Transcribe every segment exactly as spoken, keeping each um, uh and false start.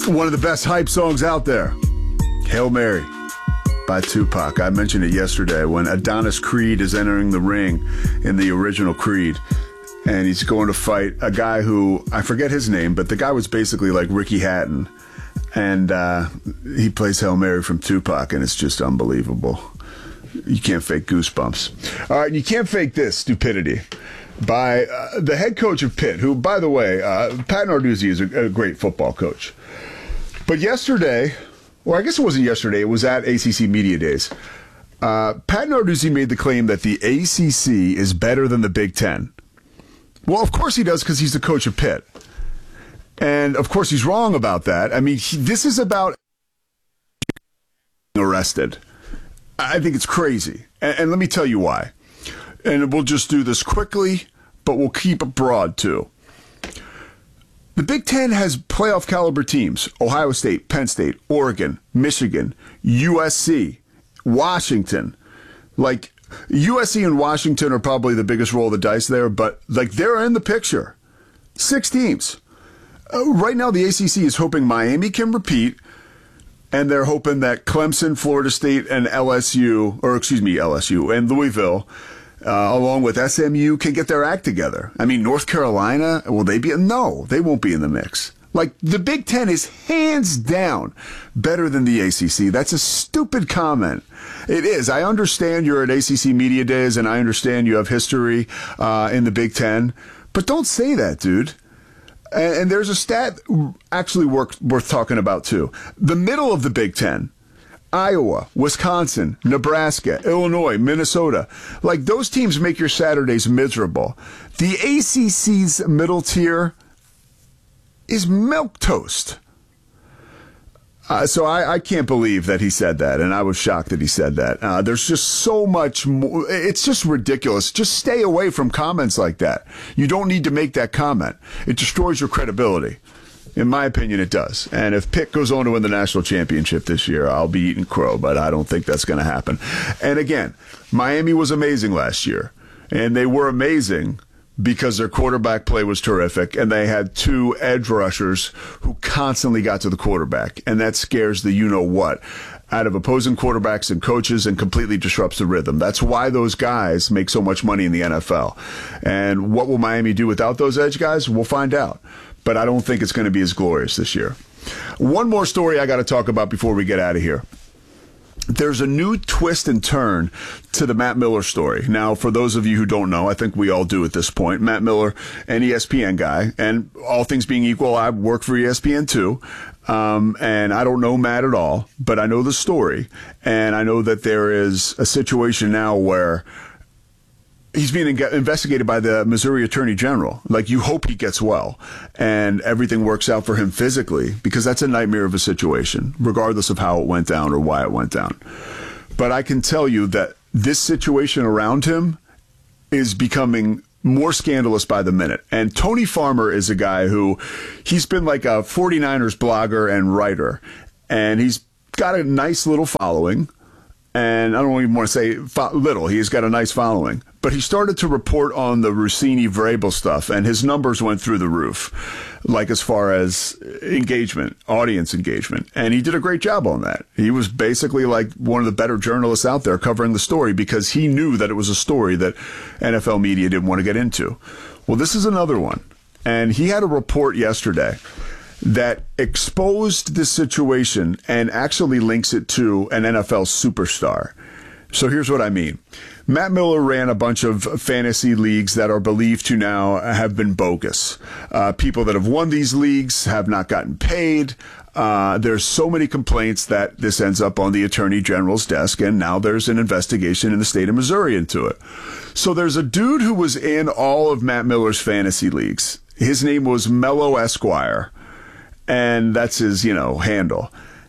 One of the best hype songs out there, Hail Mary by Tupac. I mentioned it yesterday when Adonis Creed is entering the ring in the original Creed, and he's going to fight a guy who, I forget his name, but the guy was basically like Ricky Hatton, and uh, he plays Hail Mary from Tupac, and it's just unbelievable. You can't fake goosebumps. All right, you can't fake this stupidity by uh, the head coach of Pitt, who, by the way, uh, Pat Narduzzi is a, a great football coach. But yesterday, or I guess it wasn't yesterday, it was at A C C Media Days, uh, Pat Narduzzi made the claim that the A C C is better than the Big Ten. Well, of course he does, because he's the coach of Pitt. And, of course, he's wrong about that. I mean, he, this is about arrested. I think it's crazy. And, and let me tell you why. And we'll just do this quickly, but we'll keep it broad, too. The Big Ten has playoff caliber teams: Ohio State, Penn State, Oregon, Michigan, U S C, Washington. Like, U S C and Washington are probably the biggest roll of the dice there, but, like, they're in the picture. Six teams. Uh, right now, the A C C is hoping Miami can repeat, and they're hoping that Clemson, Florida State, and L S U, or excuse me, L S U, and Louisville, Uh, along with S M U, can get their act together. I mean, North Carolina, will they be? No, they won't be in the mix. Like, the Big Ten is hands down better than the A C C. That's a stupid comment. It is. I understand you're at A C C Media Days, and I understand you have history uh, in the Big Ten, but don't say that, dude. And, and there's a stat actually worth, worth talking about, too. The middle of the Big Ten, Iowa, Wisconsin, Nebraska, Illinois, Minnesota. Like, those teams make your Saturdays miserable. The A C C's middle tier is milquetoast. Uh, so I, I can't believe that he said that, and I was shocked that he said that. Uh, there's just so much more. It's just ridiculous. Just stay away from comments like that. You don't need to make that comment. It destroys your credibility. In my opinion, it does. And if Pitt goes on to win the national championship this year, I'll be eating crow, but I don't think that's going to happen. And again, Miami was amazing last year. And they were amazing because their quarterback play was terrific, and they had two edge rushers who constantly got to the quarterback. And that scares the you-know-what out of opposing quarterbacks and coaches and completely disrupts the rhythm. That's why those guys make so much money in the N F L. And what will Miami do without those edge guys? We'll find out. But I don't think it's going to be as glorious this year. One more story I got to talk about before we get out of here. There's a new twist and turn to the Matt Miller story. Now, for those of you who don't know, I think we all do at this point, Matt Miller, an E S P N guy, and all things being equal, I work for E S P N too. Um, and I don't know Matt at all, but I know the story. And I know that there is a situation now where he's being investigated by the Missouri Attorney General. Like, you hope he gets well and everything works out for him physically, because that's a nightmare of a situation, regardless of how it went down or why it went down. But I can tell you that this situation around him is becoming more scandalous by the minute. And Tony Farmer is a guy who, he's been like a 49ers blogger and writer, and he's got a nice little following. And I don't even want to say fo- little. He's got a nice following. But he started to report on the Rossini Vrabel stuff, and his numbers went through the roof, like as far as engagement, audience engagement. And he did a great job on that. He was basically like one of the better journalists out there covering the story, because he knew that it was a story that N F L media didn't want to get into. Well, this is another one. And he had a report yesterday that exposed this situation and actually links it to an N F L superstar. So here's what I mean. Matt Miller ran a bunch of fantasy leagues that are believed to now have been bogus. Uh, people that have won these leagues have not gotten paid. Uh, there's so many complaints that this ends up on the Attorney General's desk, and now there's an investigation in the state of Missouri into it. So there's a dude who was in all of Matt Miller's fantasy leagues. His name was Mello Esquire, and that's his, you know, handle.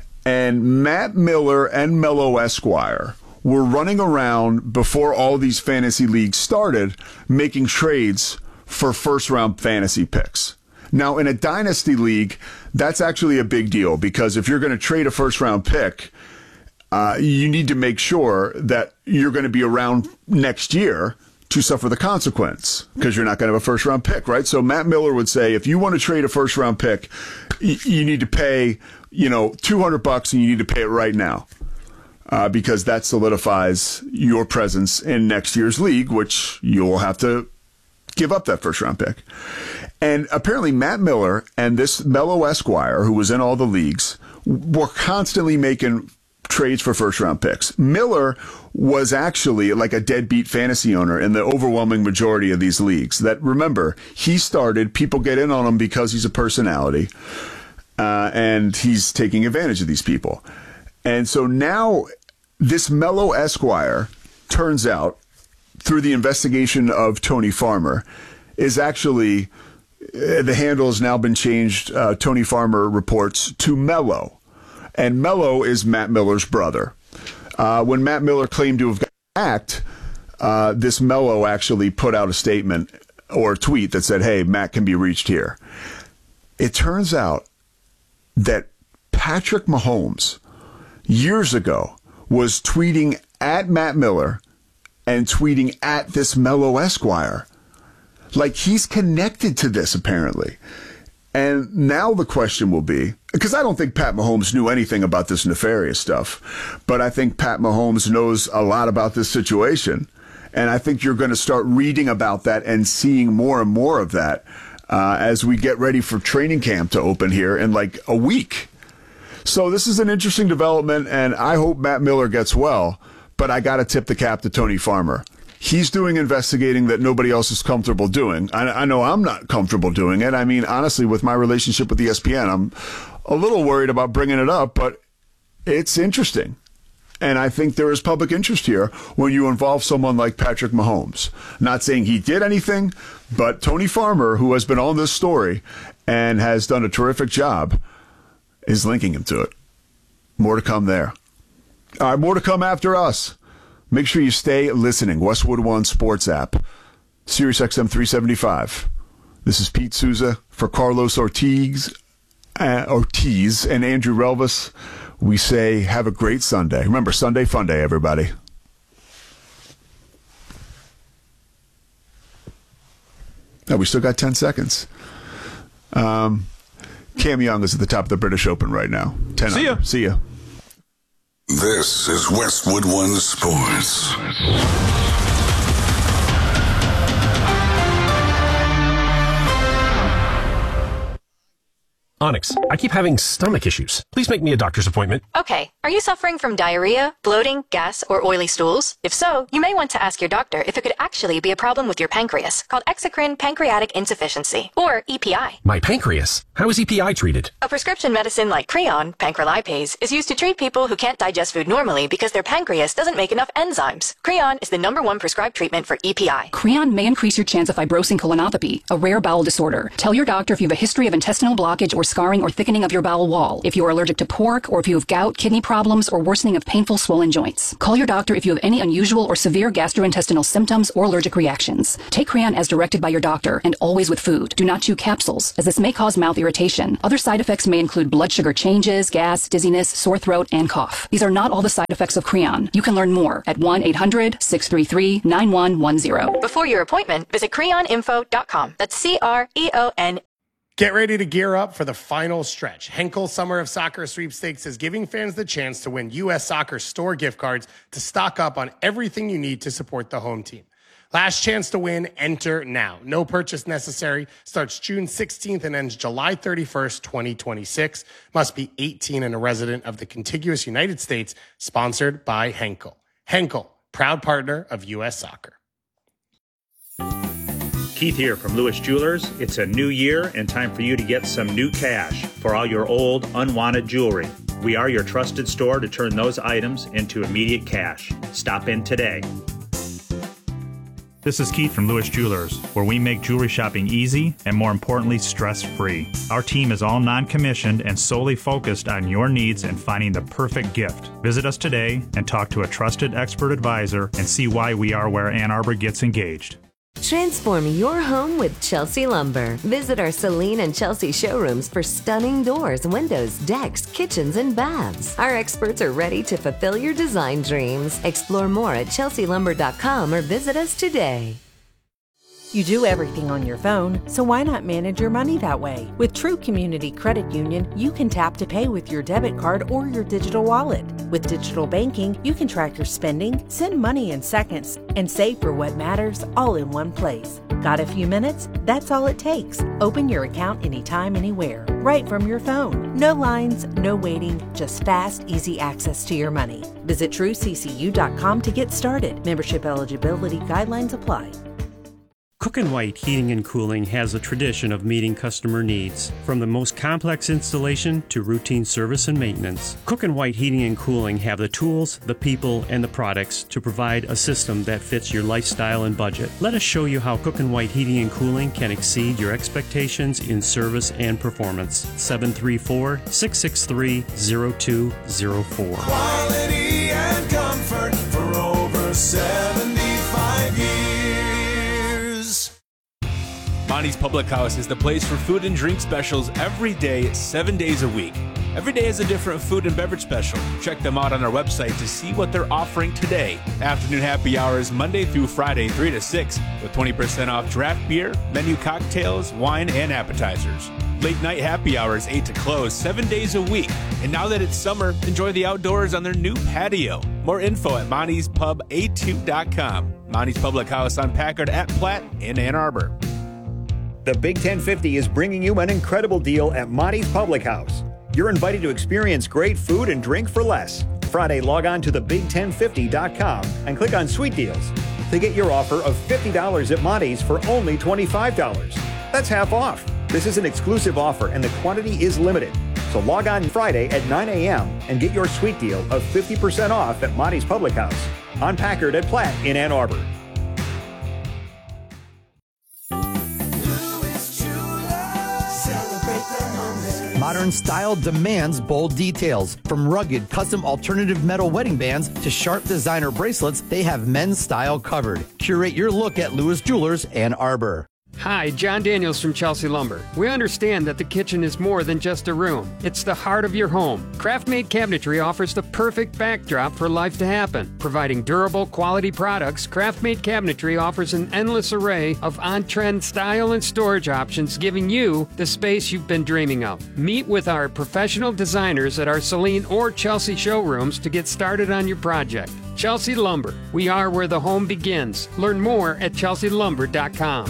And Matt Miller and Mello Esquire were running around before all these fantasy leagues started, making trades for first-round fantasy picks. Now, in a dynasty league, that's actually a big deal, because if you're going to trade a first-round pick, uh, you need to make sure that you're going to be around next year to suffer the consequence because you're not going to have a first round pick, right? So Matt Miller would say, if you want to trade a first round pick, y- you need to pay, you know, two hundred bucks and you need to pay it right now. Uh, because that solidifies your presence in next year's league, which you'll have to give up that first round pick. And apparently Matt Miller and this Mello Esquire, who was in all the leagues, were constantly making trades for first round picks. Miller was actually like a deadbeat fantasy owner in the overwhelming majority of these leagues. That, remember, he started, people get in on him because he's a personality, uh, and he's taking advantage of these people. And so now this Mello Esquire, turns out, through the investigation of Tony Farmer, is actually, uh, the handle has now been changed, uh, Tony Farmer reports, to Mello. And Mello is Matt Miller's brother. Uh, when Matt Miller claimed to have got hacked, uh, this Mello actually put out a statement or a tweet that said, hey, Matt can be reached here. It turns out that Patrick Mahomes, years ago, was tweeting at Matt Miller and tweeting at this Mello Esquire. Like, he's connected to this, apparently. And now the question will be, because I don't think Pat Mahomes knew anything about this nefarious stuff, but I think Pat Mahomes knows a lot about this situation. And I think you're going to start reading about that and seeing more and more of that uh, as we get ready for training camp to open here in like a week. So this is an interesting development, and I hope Matt Miller gets well, but I got to tip the cap to Tony Farmer. He's doing investigating that nobody else is comfortable doing. I, I know I'm not comfortable doing it. I mean, honestly, with my relationship with E S P N, I'm a little worried about bringing it up, but it's interesting. And I think there is public interest here when you involve someone like Patrick Mahomes. Not saying he did anything, but Tony Farmer, who has been on this story and has done a terrific job, is linking him to it. More to come there. All right, more to come after us. Make sure you stay listening. Westwood One Sports app, Sirius X M three seventy-five. This is Pete Souza for Carlos Ortiz, uh, Ortiz and Andrew Relvis. We say have a great Sunday. Remember, Sunday Fun Day, everybody. Oh, we still got ten seconds. Um, Cam Young is at the top of the British Open right now. ten See ya. Under. See ya. This is Westwood One Sports. Onyx, I keep having stomach issues. Please make me a doctor's appointment. Okay, are you suffering from diarrhea, bloating, gas, or oily stools? If so, you may want to ask your doctor if it could actually be a problem with your pancreas, called exocrine pancreatic insufficiency, or E P I. My pancreas? How is E P I treated? A prescription medicine like Creon, pancrelipase, is used to treat people who can't digest food normally because their pancreas doesn't make enough enzymes. Creon is the number one prescribed treatment for E P I. Creon may increase your chance of fibrosing colonopathy, a rare bowel disorder. Tell your doctor if you have a history of intestinal blockage or scarring or thickening of your bowel wall, if you are allergic to pork, or if you have gout, kidney problems, or worsening of painful swollen joints. Call your doctor if you have any unusual or severe gastrointestinal symptoms or allergic reactions. Take Creon as directed by your doctor, and always with food. Do not chew capsules, as this may cause mouth irritation. Other side effects may include blood sugar changes, gas, dizziness, sore throat, and cough. These are not all the side effects of Creon. You can learn more at one eight hundred, six three three, nine one one zero. Before your appointment, visit creon info dot com. That's C R E O N. Get ready to gear up for the final stretch. Henkel Summer of Soccer Sweepstakes is giving fans the chance to win U S Soccer store gift cards to stock up on everything you need to support the home team. Last chance to win, enter now. No purchase necessary. Starts June sixteenth and ends July thirty-first, twenty twenty-six. Must be eighteen and a resident of the contiguous United States. Sponsored by Henkel. Henkel, proud partner of U S Soccer. Keith here from Lewis Jewelers. It's a new year and time for you to get some new cash for all your old, unwanted jewelry. We are your trusted store to turn those items into immediate cash. Stop in today. This is Keith from Lewis Jewelers, where we make jewelry shopping easy and, more importantly, stress-free. Our team is all non-commissioned and solely focused on your needs and finding the perfect gift. Visit us today and talk to a trusted expert advisor and see why we are where Ann Arbor gets engaged. Transform your home with Chelsea Lumber. Visit our Celine and Chelsea showrooms for stunning doors, windows, decks, kitchens, and baths. Our experts are ready to fulfill your design dreams. Explore more at chelsea lumber dot com or visit us today. You do everything on your phone, so why not manage your money that way? With True Community Credit Union, you can tap to pay with your debit card or your digital wallet. With digital banking, you can track your spending, send money in seconds, and save for what matters all in one place. Got a few minutes? That's all it takes. Open your account anytime, anywhere, right from your phone. No lines, no waiting, just fast, easy access to your money. Visit true c c u dot com to get started. Membership eligibility guidelines apply. Cook and White Heating and Cooling has a tradition of meeting customer needs. From the most complex installation to routine service and maintenance, Cook and White Heating and Cooling have the tools, the people, and the products to provide a system that fits your lifestyle and budget. Let us show you how Cook and White Heating and Cooling can exceed your expectations in service and performance. seven three four, six six three, zero two zero four. Quality and comfort for over seventy-five years. Monty's Public House is the place for food and drink specials every day, seven days a week. Every day is a different food and beverage special. Check them out on our website to see what they're offering today. Afternoon happy hours Monday through Friday, three to six, with twenty percent off draft beer, menu cocktails, wine, and appetizers. Late night happy hours, eight to close, seven days a week. And now that it's summer, enjoy the outdoors on their new patio. More info at monty's pub a two dot com. Monty's Public House on Packard at Platte in Ann Arbor. The Big ten fifty is bringing you an incredible deal at Monty's Public House. You're invited to experience great food and drink for less. Friday, log on to the big ten fifty dot com and click on Sweet Deals to get your offer of fifty dollars at Monty's for only twenty-five dollars. That's half off. This is an exclusive offer and the quantity is limited. So log on Friday at nine a.m. and get your sweet deal of fifty percent off at Monty's Public House on Packard at Platte in Ann Arbor. Modern style demands bold details. From rugged, custom alternative metal wedding bands to sharp designer bracelets, they have men's style covered. Curate your look at Lewis Jewelers, Ann Arbor. Hi, John Daniels from Chelsea Lumber. We understand that the kitchen is more than just a room. It's the heart of your home. Craft-made cabinetry offers the perfect backdrop for life to happen. Providing durable, quality products, Craft-made cabinetry offers an endless array of on-trend style and storage options, giving you the space you've been dreaming of. Meet with our professional designers at our Celine or Chelsea showrooms to get started on your project. Chelsea Lumber. We are where the home begins. Learn more at chelsea lumber dot com.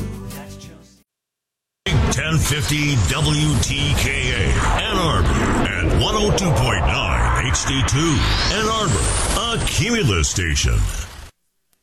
ten fifty W T K A, Ann Arbor, and one oh two point nine H D two, Ann Arbor, a Cumulus station.